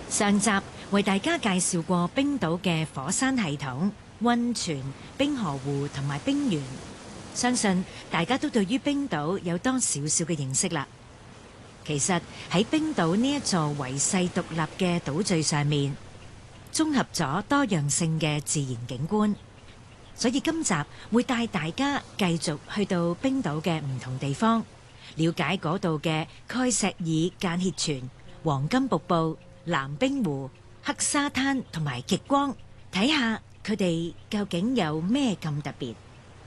上集為大家介紹過冰島嘅火山系統、溫泉、冰河湖同埋冰原，相信大家都對於冰島有多少少嘅認識啦。其實喺冰島呢一座遺世獨立嘅島嶼上面，綜合咗多樣性嘅自然景觀，所以今集會帶大家繼續去到冰島嘅唔同地方，了解嗰度嘅蓋石爾間歇泉、黃金瀑布、藍冰湖、黑沙灘同埋極光，睇下佢哋究竟有咩咁特別。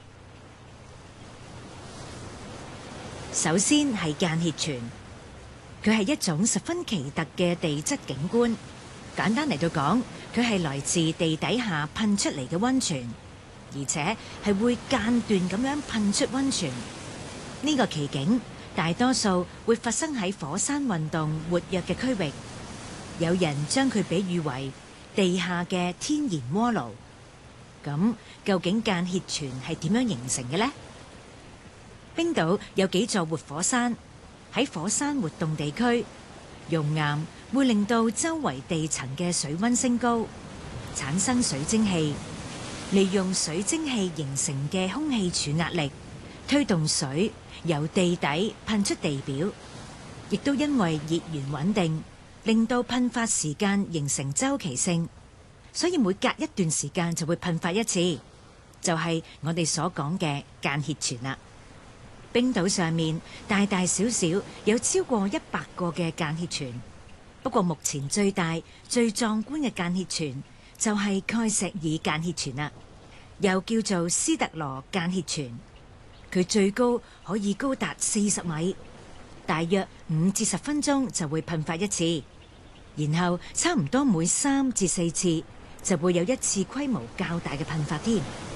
首先係間歇泉，佢係一種十分奇特嘅地質景觀。簡單嚟到講，佢係來自地底下噴出嚟嘅溫泉，而且係會間斷咁樣噴出溫泉。呢個奇景大多數會發生喺火山運動活躍嘅區域，有人將佢比喻為地下嘅天然鍋爐。咁究竟間歇泉係點樣形成嘅呢？冰島有幾座活火山，喺火山活動地區，熔岩會令到周圍地層嘅水溫升高，產生水蒸氣，利用水蒸氣形成嘅空氣儲壓力，推動水由地底噴出地表，亦都因為熱源穩定，令到噴發時間形成周期性，所以每隔一段時間就會噴發一次，就係我哋所講嘅間歇泉啦。冰島上面大大小小有超過100個嘅間歇泉，不過目前最大最壯觀嘅間歇泉就係蓋石爾間歇泉啦，又叫做斯特羅間歇泉。佢最高可以高達40米，大約5至10分鐘就會噴發一次，然後差唔多每3至4次就會有一次規模較大嘅噴發添。